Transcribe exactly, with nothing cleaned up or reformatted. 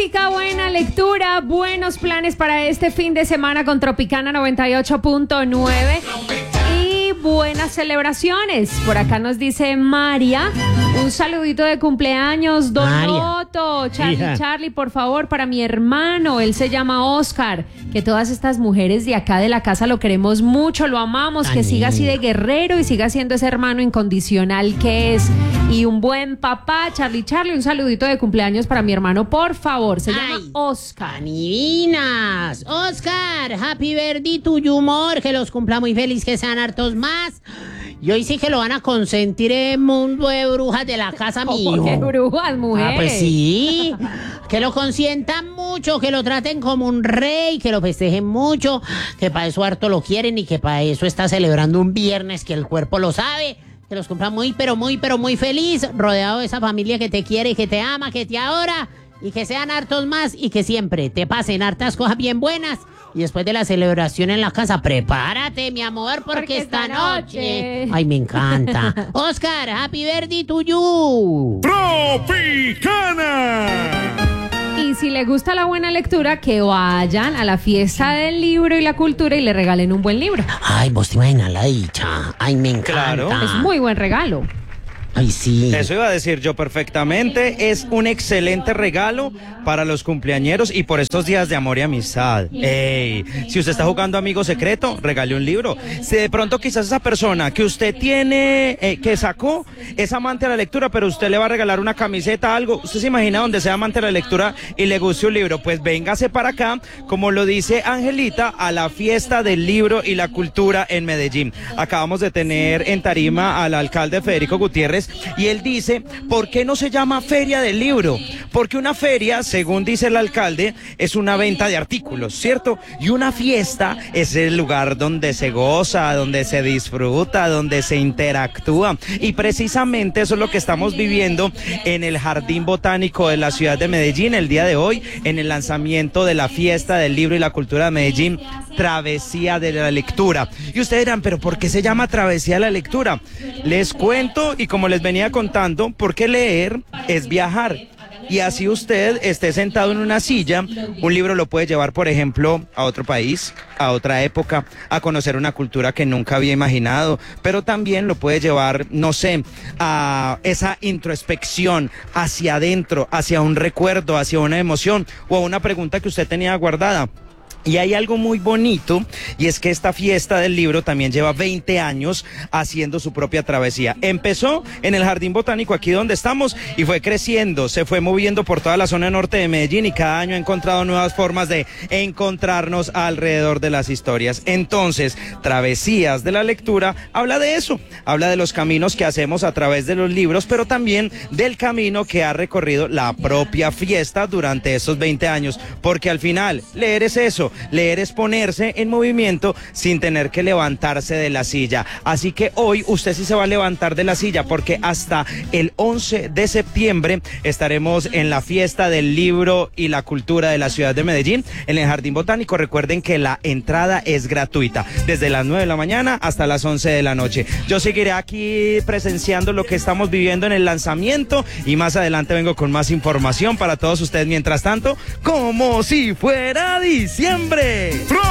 música, buena lectura, buenos planes para este fin de semana con Tropicana noventa y ocho punto nueve y buenas celebraciones. Por acá nos dice María, un saludito de cumpleaños, Don María. Otto, Charlie, Hija. Charlie, por favor, para mi hermano, él se llama Oscar, que todas estas mujeres de acá de la casa lo queremos mucho, lo amamos, Tan que siga así de lindo. guerrero y siga siendo ese hermano incondicional que es, y un buen papá, Charlie, Charlie, un saludito de cumpleaños para mi hermano, por favor, se llama Ay, Oscar. tan divinas. Oscar, happy birthday to you, amor, que los cumpla muy feliz, que sean hartos más. Y hoy sí que lo van a consentir en el mundo de brujas de la casa Oh, mío. qué brujas, mujeres. Ah, pues sí, que lo consientan mucho, que lo traten como un rey, que lo festejen mucho, que para eso harto lo quieren y que para eso está celebrando un viernes que el cuerpo lo sabe, que los cumpla muy, pero muy, pero muy feliz, rodeado de esa familia que te quiere y que te ama, que te adora, y que sean hartos más y que siempre te pasen hartas cosas bien buenas. Y después de la celebración en la casa, prepárate, mi amor, porque, Porque esta esta noche... noche- Ay, me encanta. Oscar, happy birthday to you. Tropicana. Y si le gusta la buena lectura, que vayan a la fiesta del libro y la cultura y le regalen un buen libro. Ay, vos te imaginas la dicha. Ay, me encanta. Claro. Es muy buen regalo. Ay, sí. Eso iba a decir yo perfectamente. Es un excelente regalo para los cumpleañeros y por estos días de amor y amistad. Ey, si usted está jugando amigo secreto, regale un libro. Si de pronto quizás esa persona que usted tiene, eh, que sacó, es amante de la lectura, pero usted le va a regalar una camiseta, algo. ¿Usted se imagina donde sea amante de la lectura y le guste un libro? Pues véngase para acá, como lo dice Angelita, a la fiesta del libro y la cultura en Medellín. Acabamos de tener en tarima al alcalde Federico Gutiérrez y él dice, ¿por qué no se llama Feria del Libro? Porque una feria, según dice el alcalde, es una venta de artículos, ¿cierto? Y una fiesta es el lugar donde se goza, donde se disfruta, donde se interactúa. Y precisamente eso es lo que estamos viviendo en el Jardín Botánico de la ciudad de Medellín el día de hoy, en el lanzamiento de la fiesta del libro y la cultura de Medellín, Travesía de la Lectura. Y ustedes dirán, ¿pero por qué se llama Travesía de la Lectura? Les cuento, y como les venía contando, porque leer es viajar. Y así usted esté sentado en una silla, un libro lo puede llevar, por ejemplo, a otro país, a otra época, a conocer una cultura que nunca había imaginado, pero también lo puede llevar, no sé, a esa introspección hacia adentro, hacia un recuerdo, hacia una emoción o a una pregunta que usted tenía guardada. Y hay algo muy bonito, y es que esta fiesta del libro también lleva veinte años haciendo su propia travesía. Empezó en el Jardín Botánico, aquí donde estamos, y fue creciendo, se fue moviendo por toda la zona norte de Medellín, y cada año ha encontrado nuevas formas de encontrarnos alrededor de las historias. Entonces, Travesías de la Lectura habla de eso, habla de los caminos que hacemos a través de los libros, pero también del camino que ha recorrido la propia fiesta durante estos veinte años, porque al final, leer es eso. Leer es ponerse en movimiento sin tener que levantarse de la silla. Así que hoy usted sí se va a levantar de la silla, porque hasta el once de septiembre estaremos en la fiesta del libro y la cultura de la ciudad de Medellín, en el Jardín Botánico. Recuerden que la entrada es gratuita, desde las nueve de la mañana hasta las once de la noche. Yo seguiré aquí presenciando lo que estamos viviendo en el lanzamiento y más adelante vengo con más información para todos ustedes. Mientras tanto, como si fuera diciembre.